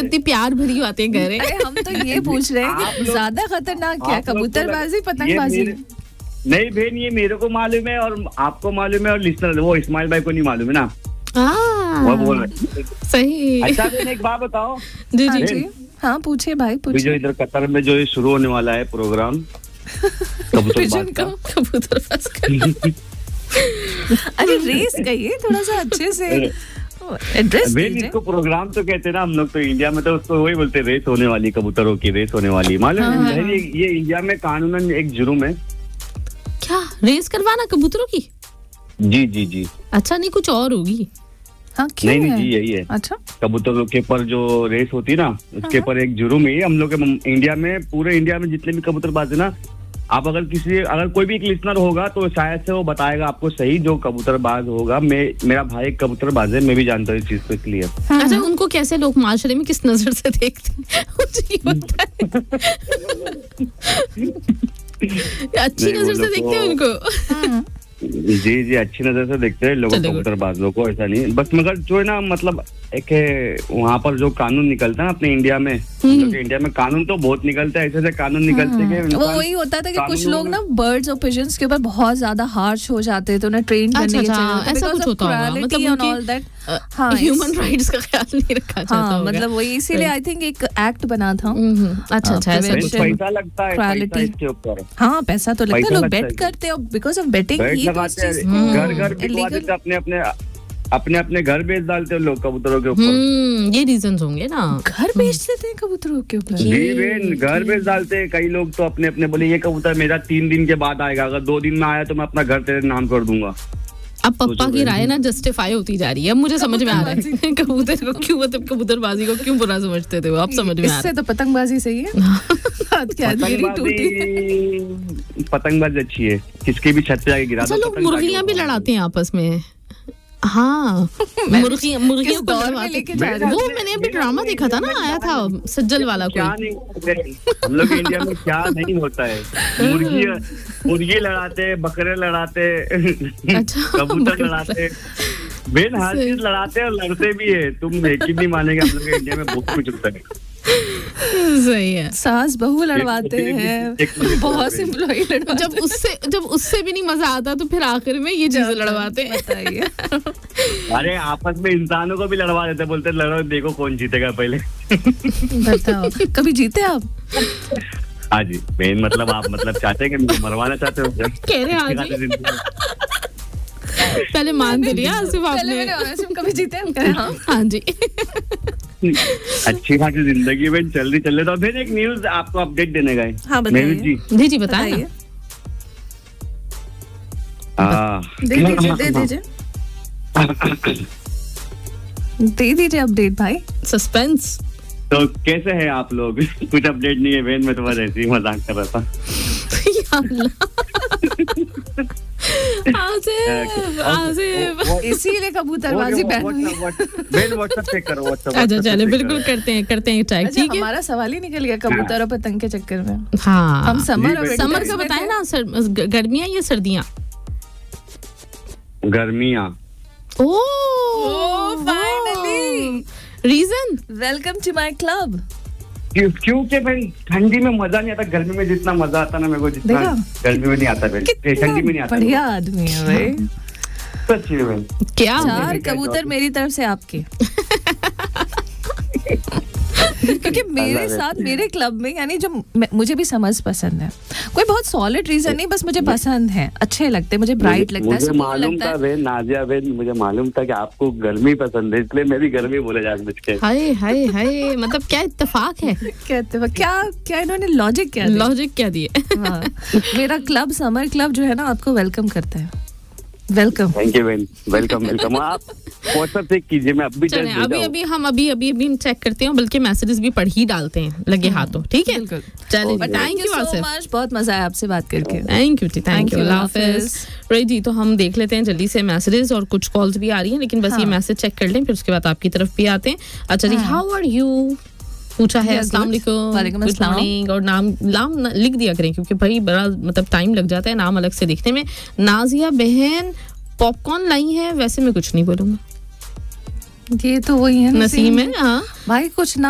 इतनी प्यार भरी बातें कर रहे हैं। हम तो ये पूछ रहे हैं कि ज्यादा खतरनाक क्या, कबूतरबाजी पतंगबाजी? नहीं बहन, ये मेरे को मालूम है और आपको मालूम है और लिस्टर वो इस्माइल भाई को नहीं मालूम है ना, वो बोल रहे। सही। अच्छा बहन एक बात बताओ। जी जी जी। हाँ पूछिए भाई पूछिए। जो इधर कतर में जो शुरू होने वाला है प्रोग्राम कबूतरबाज का, अरे रेस कहिए थोड़ा सा अच्छे से एड्रेस कीजिए। इसको प्रोग्राम तो कहते हैं ना हम लोग, तो इंडिया में तो उसको वही बोलते हैं, रेस होने वाली, कबूतरों की रेस होने वाली। मालूम है ये इंडिया में कानूनन एक जुर्म है। क्या रेस करवाना कबूतरों की? जी जी जी। अच्छा नहीं कुछ और होगी? हाँ क्यों? नहीं जी यही है। अच्छा कबूतरों के ऊपर जो रेस होती है ना, उसके ऊपर एक जुर्म है हम लोग इंडिया में, पूरे इंडिया में जितने भी कबूतरबाज है ना, आप अगर कोई भी एक लिसनर होगा तो शायद से वो बताएगा आपको सही, जो कबूतरबाज होगा। मेरा भाई एक कबूतरबाज है, मैं भी जानता हूँ इस चीज पे क्लियर। अच्छा उनको कैसे लोग माशरे में किस नजर से देखते हैं? अच्छी नजर से देखते हैं उनको? जी जी अच्छी नजर से देखते हैं लोगों कबूतरबाजों को, ऐसा नहीं बस। मगर जो है ना मतलब एक वहाँ पर जो कानून निकलता है ना अपने इंडिया में, इंडिया में कानून तो बहुत निकलते हैं, ऐसे कानून निकलते हैं। वो वही होता था कि कुछ लोग ना बर्ड्स और पिजन्स के ऊपर बहुत ज्यादा हार्श हो जाते थे, उन्हें ट्रेन करने की जगह ऐसा कुछ होता होगा, मतलब ह्यूमन राइट्स का ख्याल नहीं रखा जाता होगा, मतलब वही इसीलिए आई थिंक एक एक्ट बना था। अच्छा अच्छा ऐसा कुछ पैसा लगता है पैसा इसके ऊपर। हाँ पैसा तो लगता है, लोग बेट करते हैं, बिकॉज ऑफ बेटिंग घर घर अपने अपने घर बेच डालते हैं लोग कबूतरों के ऊपर। ये रीजंस होंगे ना, घर बेचते थे कबूतरों के ऊपर। जी बहन घर बेच डालते हैं कई लोग तो अपने अपने, बोले ये कबूतर मेरा 3 दिन के बाद आएगा, अगर 2 दिन में आया तो मैं अपना घर तेरे नाम कर दूंगा। अब पप्पा की राय ना जस्टिफाई होती जा रही है, मुझे समझ में आ रहा है कबूतर को क्यों, मतलब कबूतरबाजी को क्यों बुरा समझते थे वो, अब समझ में आ रहा है। इससे तो पतंगबाजी सही है। पतंगबाजी अच्छी है, किसकी भी छत पे आके गिरा दो। लोग मुर्गियां भी लड़ाते हैं आपस में। हाँ मुर्गियों को लेके जा रहे हैं। वो मैंने अभी ड्रामा देखा था ना, आया था सज्जल वाला कोई। हम लोग इंडिया में क्या नहीं होता है, मुर्गी लड़ाते, बकरे लड़ाते, कबूतर लड़ाते, बेन हर चीज लड़ाते और लड़ते भी है। तुम यकीन नहीं मानेंगे, हम लोग इंडिया में बहुत कुछ होता है। सही है, सास बहू लड़वाते हैं, बॉस एम्प्लॉई लड़वाते। जब उससे भी नहीं मजा आता तो फिर आखिर में ये चीजें लड़वाते हैं। बताइए। अरे आपस में इंसानों को भी लड़वा देते, बोलते लड़ो देखो कौन जीतेगा पहले। बताओ कभी जीते आप? हाँ जी बहन, मतलब आप चाहते हैं कि मुझे मरवाना चाहते हो? कह रहे हैं पहले मान दे लिया सिर्फ आपने। कभी जीते हैं? हाँ जी। अच्छी खासी जिंदगी में चल रही तो फिर एक न्यूज आपको अपडेट देने गए। हाँ बताइए जी जी बताइए। दे दीजिए अपडेट भाई, सस्पेंस। तो कैसे है आप लोग? कुछ अपडेट नहीं है बहन, मैं तुम्हारे ऐसे ही मजाक कर रहा था। इसीलिए कबूतरबाजी बैन हुई। व्हाट्सएप चेक करो, व्हाट्सएप। अच्छा चले बिल्कुल करते हैं चेक। ठीक है, हमारा सवाल ही निकल गया कबूतर और पतंग के चक्कर में। हाँ हम समर का बताए ना, गर्मियाँ या सर्दियाँ? गर्मियाँ। ओह finally. Reason? Welcome to my club. क्योंकि भाई ठंडी में मजा नहीं आता, गर्मी में जितना मजा आता ना मेरे को, जितना गर्मी में नहीं आता, ठंडी में नहीं आता। बढ़िया आदमी है भाई, सच्ची में भाई। क्या 4 कबूतर मेरी तरफ से आपके। क्योंकि मेरे साथ मेरे क्लब में, यानी जो मुझे भी समझ पसंद है, कोई बहुत सॉलिड रीजन नहीं, बस मुझे पसंद है, अच्छे लगते हैं, मुझे ब्राइट लगता है। मुझे मालूम था बहन, नाजिया बहन, मुझे मालूम था कि आपको गर्मी पसंद है, इसलिए मैं भी गर्मी बोले जानबूझ के। हाय हाय हाय, मतलब क्या इत्तेफाक है। क्या इत्तेफाक, क्या इन्होंने लॉजिक क्या दिए। हाँ, मेरा क्लब समर क्लब जो है ना, आपको वेलकम करता है। वेलकम। थैंक यू बहन, वेलकम। आप व्हाट्सएप चेक कीजिए, मैं अभी अभी चेक करते हैं, बल्कि मैसेजेस भी पढ़ ही डालते हैं लगे हाथों। ठीक है, चलिए थैंक यू सो मच, बहुत मजा आया आपसे बात करके। Thank you, Allah Hafiz. Right जी, तो हम देख लेते हैं जल्दी से मैसेजेस, और कुछ कॉल्स भी आ रही हैं, लेकिन बस ये मैसेज चेक कर लें, फिर उसके बाद आपकी तरफ भी आते हैं। अच्छा जी, हाउ आर यू पूछा है, अस्सलाम वालेकुम, गुड मॉर्निंग, और नाम लिख दिया करें, क्योंकि भाई बड़ा मतलब टाइम लग जाता है नाम अलग से लिखने में। नाजिया बहन पॉपकॉर्न लाई है, वैसे मैं कुछ नहीं बोलूंगा, ये तो वही है, नसीम है। हाँ भाई, कुछ ना